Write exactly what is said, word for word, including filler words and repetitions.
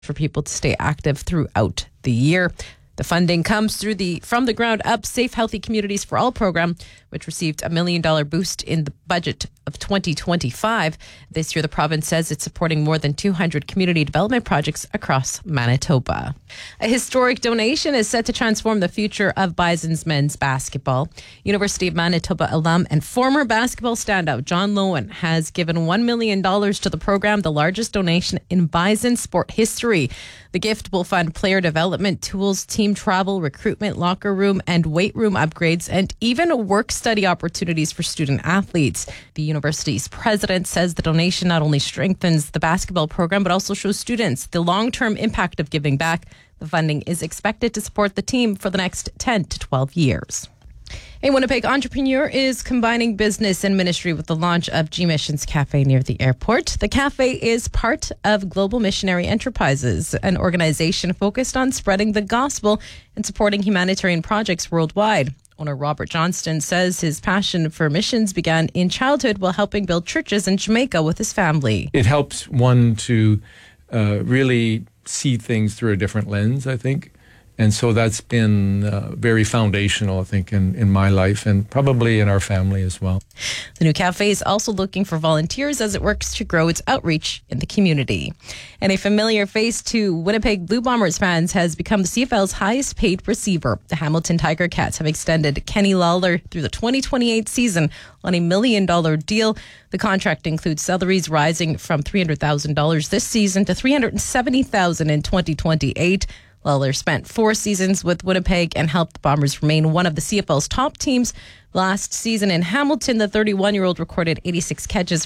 for people to stay active throughout the year. The funding comes through the From the Ground Up Safe Healthy Communities for All program, which received a million dollar boost in the budget of twenty twenty-five. This year, the province says it's supporting more than two hundred community development projects across Manitoba. A historic donation is set to transform the future of Bison's men's basketball. University of Manitoba alum and former basketball standout John Lowen has given one million dollars to the program, the largest donation in Bison sport history. The gift will fund player development, tools, team travel, recruitment, locker room and weight room upgrades, and even work study opportunities for student athletes. The university's president says the donation not only strengthens the basketball program, but also shows students the long-term impact of giving back. The funding is expected to support the team for the next ten to twelve years. A Winnipeg entrepreneur is combining business and ministry with the launch of G Missions Cafe near the airport. The cafe is part of Global Missionary Enterprises, an organization focused on spreading the gospel and supporting humanitarian projects worldwide. Owner Robert Johnston says his passion for missions began in childhood while helping build churches in Jamaica with his family. It helps one to uh, really see things through a different lens, I think. And so that's been uh, very foundational, I think, in, in my life and probably in our family as well. The new cafe is also looking for volunteers as it works to grow its outreach in the community. And a familiar face to Winnipeg Blue Bombers fans has become the C F L's highest paid receiver. The Hamilton Tiger Cats have extended Kenny Lawler through the twenty twenty-eight season on a million dollar deal. The contract includes salaries rising from three hundred thousand dollars this season to three hundred seventy thousand dollars in twenty twenty-eight. Lawler spent four seasons with Winnipeg and helped the Bombers remain one of the C F L's top teams. Last season in Hamilton, the thirty-one-year-old recorded eighty-six catches